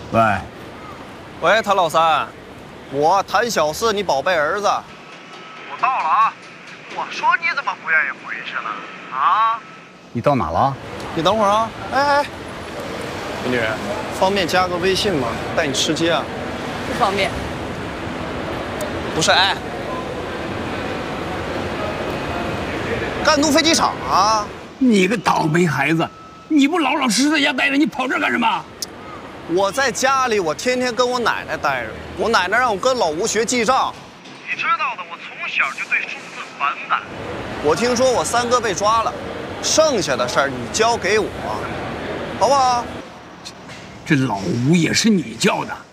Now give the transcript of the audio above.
喂， 喂，谭老三，我谭小四，你宝贝儿子。 我到了啊！我说你怎么不愿意回去呢？啊？ 你到哪了？ 你等会儿啊！哎，美女，方便加个微信吗？带你吃鸡啊？ 不方便。 不是，哎，赣都飞机场啊！ 你个倒霉孩子，你不老老实实在家待着，你跑这干什么？ 我在家里，我天天跟我奶奶待着。我奶奶让我跟老吴学记账。 你知道的，我从小就对数字反感。 我听说我三哥被抓了，剩下的事儿你交给我，好不好？ 这老吴也是你叫的。